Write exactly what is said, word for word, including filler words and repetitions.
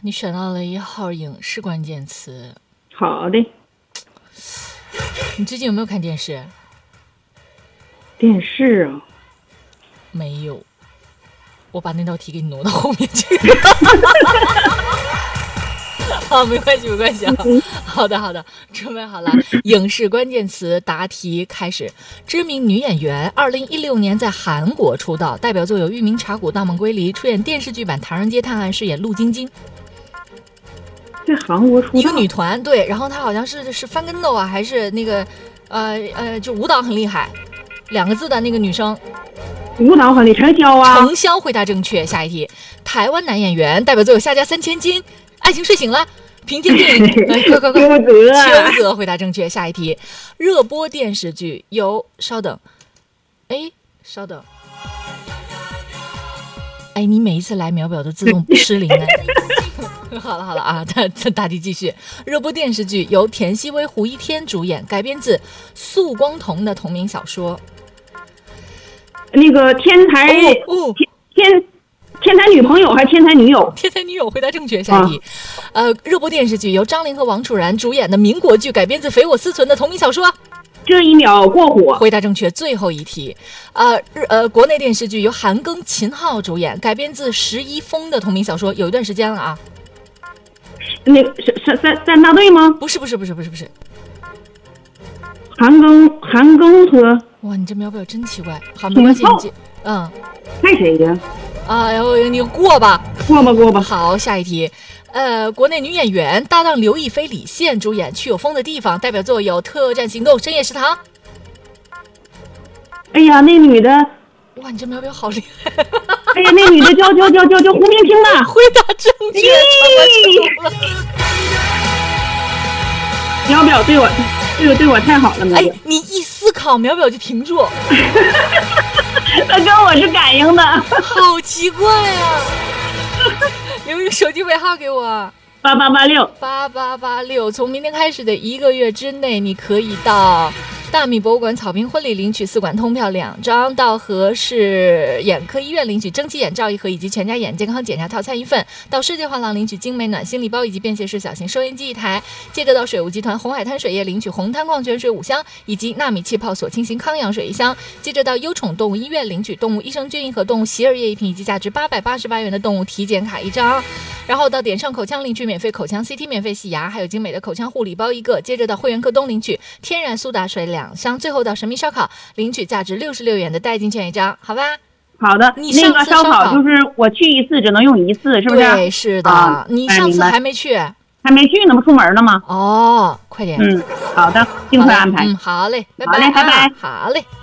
你选到了一号影视关键词。 好的。 你最近有没有看电视？ 电视啊？ 没有。我把那道题给你挪到后面去。好，没关系，没关系啊。好的，好的，准备好了。影视关键词答题开始。知名女演员，二零一六年在韩国出道，代表作有《玉明茶谷盗梦归离》，出演电视剧版《唐人街探案》，饰演陆晶晶。 在韩国出道， 一个女团，对，然后她好像是是翻跟斗啊，还是那个呃呃，就舞蹈很厉害，两个字的那个女生。 舞蹈很厉害，陈潇啊。 陈潇回答正确。下一题，台湾男演员，代表作有《下家三千金》。爱情睡醒了，平天电影，来快快快！ 邱泽， 邱泽回答正确。下一题，热播电视剧由，稍等，哎，稍等，哎，你每一次来秒表都自动失灵哎。好了好了啊，大大题继续。热播电视剧由田曦薇、胡一天主演，改编自宿光童的同名小说。 那个天才， 哦哦、 天天。天才女朋友还是天才女友？ 天才女友回答正确。下一题，啊、呃，热播电视剧由张琳和王楚然主演的民国剧，改编自匪我思存的同名小说。 这一秒过火， 回答正确。最后一题，呃呃，国内电视剧由韩庚、秦昊主演，改编自石一峰的同名小说，有一段时间了啊。 那个是是三三大队吗？ 不是不是不是不是不是。 韩庚韩庚和哇，你这秒表真奇怪。好，没关系，你嗯， 看谁呀？ 啊，然后你过吧， 过吧，过吧。 好，下一题，呃，国内女演员搭档刘亦菲、李现主演《去有风的地方》，代表作有《特战行动》《深夜食堂》。 哎呀，那女的， 哇，你这秒表好厉害！ 哎呀，那女的叫叫叫叫叫胡明婷吧？ 回答正确，成了。 秒表对我，对我对我太好了， 哎，你一思考，秒表就停住。 他跟我是感应的， 好奇怪啊！留一个手机尾号给我， 八八八六八八八六。从明天开始的一个月之内，你可以到大米博物馆草坪婚礼领取四馆通票两张，到和氏眼科医院领取蒸汽眼罩一盒以及全家眼健康检查套餐一份，到世界画廊领取精美暖心礼包以及便携式小型收音机一台。接着到水务集团红海滩水业领取红滩矿泉水五箱以及纳米气泡锁清型康养水一箱。接着到优宠动物医院领取动物益生菌一盒、动物洗耳液一瓶以及价值八百八十八元的动物体检卡一张。然后到点上口腔领取免费口腔 C T 免费洗牙，还有精美的口腔护理包一个。接着到会员客东领取天然苏打水两箱，最后到神秘烧烤领取价值六十六元的代金券一张，好吧？ 好的， 你上次那个烧烤就是我去一次只能用一次，是不是？ 对，是的。啊、你上次还没去？ 还没去呢，不出门呢吗？ 哦，快点。 嗯，好的，尽快安排。 嗯，好嘞，拜拜。 好嘞，拜拜。 好嘞。